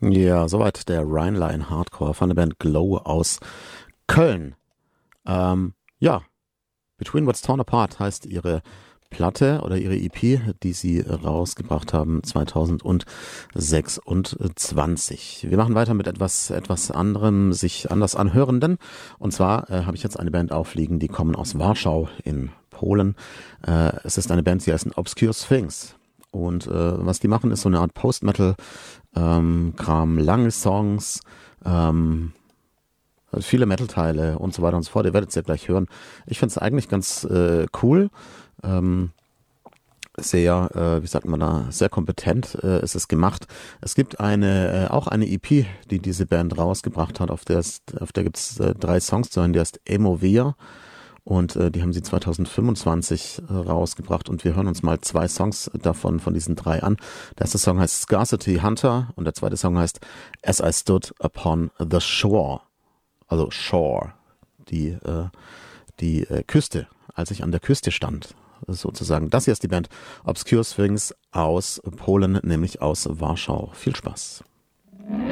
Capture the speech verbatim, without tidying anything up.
Ja, soweit der Rhineline Hardcore von der Band Glow aus Köln. Ähm, ja, Between What's Torn Apart heißt ihre Platte oder ihre E P, die sie rausgebracht haben zweitausendsechsundzwanzig. Wir machen weiter mit etwas etwas anderem, sich anders anhörenden. Und zwar äh, habe ich jetzt eine Band aufliegen, die kommen aus Warschau in Polen. Äh, es ist eine Band, die heißt Obscure Sphinx. Und äh, was die machen, ist so eine Art Post-Metal ähm, Kram, lange Songs, ähm, viele Metal-Teile und so weiter und so fort. Ihr werdet es ja gleich hören. Ich finde es eigentlich ganz äh, cool. Ähm, sehr, äh, wie sagt man da, sehr kompetent äh, ist es gemacht. Es gibt eine, äh, auch eine E P, die diese Band rausgebracht hat, auf der, ist, auf der gibt es äh, drei Songs zu hören, die heißt Emovia und äh, die haben sie zweitausendfünfundzwanzig äh, rausgebracht und wir hören uns mal zwei Songs davon, von diesen drei an. Der erste Song heißt Scarcity Hunter und der zweite Song heißt As I Stood Upon the Shore, also Shore, die, äh, die äh, Küste, als ich an der Küste stand. Sozusagen. Das hier ist die Band Obscure Sphinx aus Polen, nämlich aus Warschau. Viel Spaß.